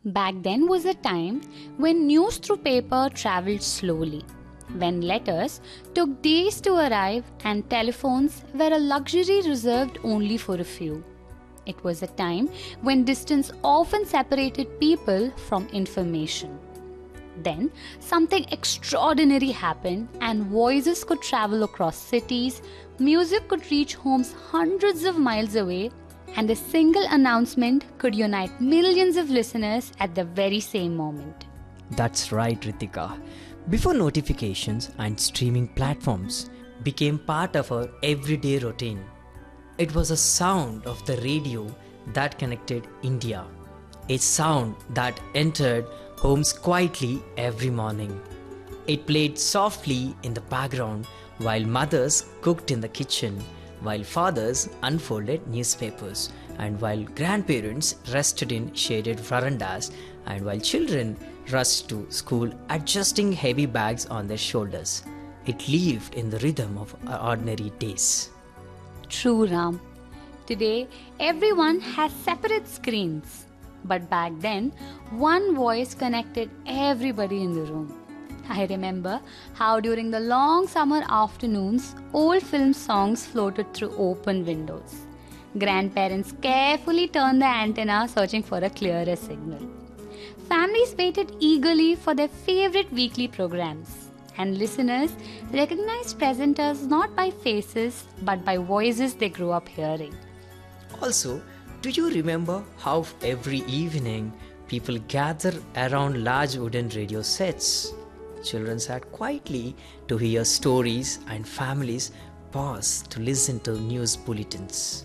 Back then was a time when news through paper traveled slowly, when letters took days to arrive and telephones were a luxury reserved only for a few. It was a time when distance often separated people from information. Then something extraordinary happened and voices could travel across cities, music could reach homes hundreds of miles away, and a single announcement could unite millions of listeners at the very same moment. That's right, Ritika. Before notifications and streaming platforms became part of our everyday routine, it was a sound of the radio that connected India, a sound that entered homes quietly every morning. It played softly in the background while mothers cooked in the kitchen, while fathers unfolded newspapers, and while grandparents rested in shaded verandas, and while children rushed to school adjusting heavy bags on their shoulders. It lived in the rhythm of ordinary days. True, Ram. Today, everyone has separate screens. But back then, one voice connected everybody in the room. I remember how during the long summer afternoons, old film songs floated through open windows. Grandparents carefully turned the antenna searching for a clearer signal. Families waited eagerly for their favorite weekly programs. And listeners recognized presenters not by faces but by voices they grew up hearing. Also, do you remember how every evening people gather around large wooden radio sets? Children sat quietly to hear stories and families paused to listen to news bulletins.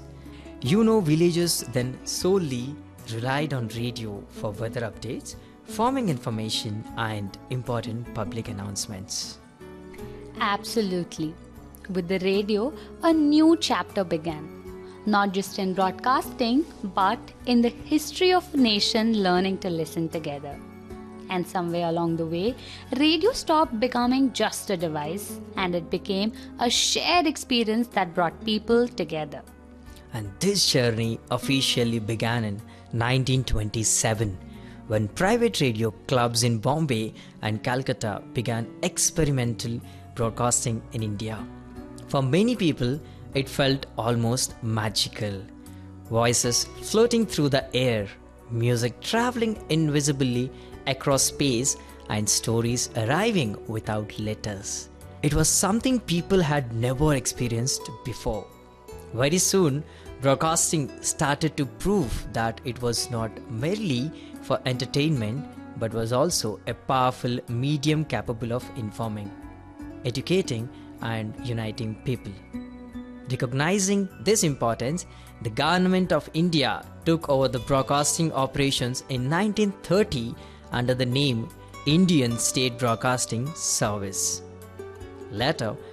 Villages then solely relied on radio for weather updates, farming information, and important public announcements. Absolutely. With the radio, a new chapter began. Not just in broadcasting, but in the history of a nation learning to listen together. And somewhere along the way, radio stopped becoming just a device and it became a shared experience that brought people together. And this journey officially began in 1927 when private radio clubs in Bombay and Calcutta began experimental broadcasting in India. For many people, it felt almost magical. Voices floating through the air, music traveling invisibly across space, and stories arriving without letters. It was something people had never experienced before. Very soon, broadcasting started to prove that it was not merely for entertainment but was also a powerful medium capable of informing, educating, and uniting people. Recognizing this importance, the Government of India took over the broadcasting operations in 1930 under the name Indian State Broadcasting Service. Later,